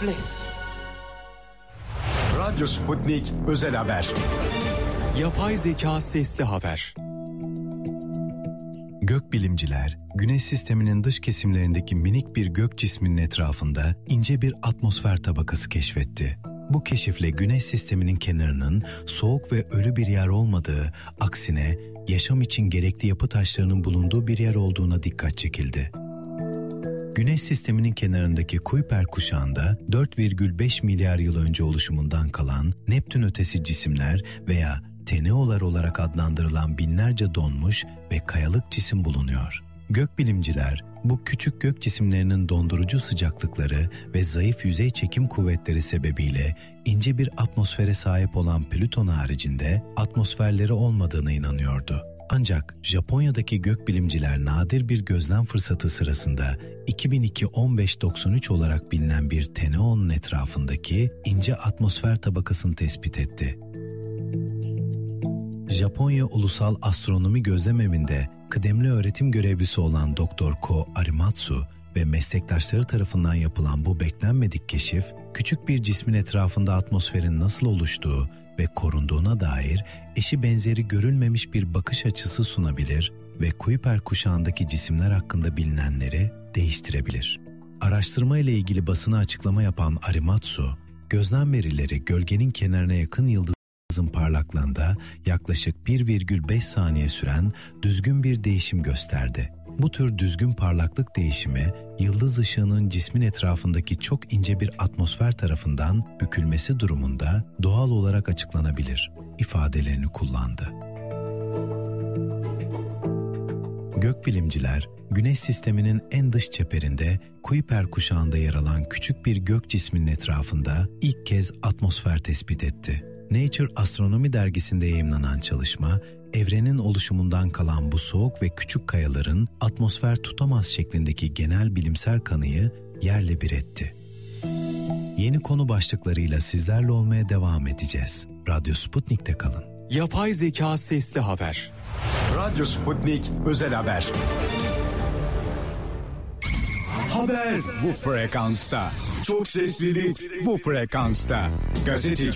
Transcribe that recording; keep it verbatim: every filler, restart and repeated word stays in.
bliss. Radyo Sputnik Özel Haber. Yapay zeka sesli haber. Gökbilimciler, Güneş sisteminin dış kesimlerindeki minik bir gök cisminin etrafında ince bir atmosfer tabakası keşfetti. Bu keşifle Güneş sisteminin kenarının soğuk ve ölü bir yer olmadığı, aksine yaşam için gerekli yapı taşlarının bulunduğu bir yer olduğuna dikkat çekildi. Güneş sisteminin kenarındaki Kuiper kuşağında dört virgül beş milyar yıl önce oluşumundan kalan Neptün ötesi cisimler veya teneolar olarak adlandırılan binlerce donmuş ve kayalık cisim bulunuyor. Gökbilimciler bu küçük gök cisimlerinin dondurucu sıcaklıkları ve zayıf yüzey çekim kuvvetleri sebebiyle ince bir atmosfere sahip olan Plüton haricinde atmosferleri olmadığına inanıyordu. Ancak Japonya'daki gökbilimciler nadir bir gözlem fırsatı sırasında iki bin iki on beş doksan üç olarak bilinen bir teneonun etrafındaki ince atmosfer tabakasını tespit etti. Japonya Ulusal Astronomi Gözlemevi'nde kıdemli öğretim görevlisi olan Doktor Ko Arimatsu ve meslektaşları tarafından yapılan bu beklenmedik keşif, küçük bir cismin etrafında atmosferin nasıl oluştuğu ve korunduğuna dair eşi benzeri görülmemiş bir bakış açısı sunabilir ve Kuiper kuşağındaki cisimler hakkında bilinenleri değiştirebilir. Araştırma ile ilgili basına açıklama yapan Arimatsu, gözlem verileri gölgenin kenarına yakın yıldız parlaklığında yaklaşık bir virgül beş saniye süren düzgün bir değişim gösterdi. Bu tür düzgün parlaklık değişimi, yıldız ışığının cismin etrafındaki çok ince bir atmosfer tarafından bükülmesi durumunda doğal olarak açıklanabilir ifadelerini kullandı. Gökbilimciler, Güneş sisteminin en dış çeperinde Kuiper kuşağında yer alan küçük bir gök cisminin etrafında ilk kez atmosfer tespit etti. Nature Astronomy dergisinde yayımlanan çalışma, evrenin oluşumundan kalan bu soğuk ve küçük kayaların atmosfer tutamaz şeklindeki genel bilimsel kanıyı yerle bir etti. Yeni konu başlıklarıyla sizlerle olmaya devam edeceğiz. Radyo Sputnik'te kalın. Yapay zeka sesli haber. Radyo Sputnik Özel Haber. Haber bu frekansta. Çok seslilik bu frekansta. Gazeteci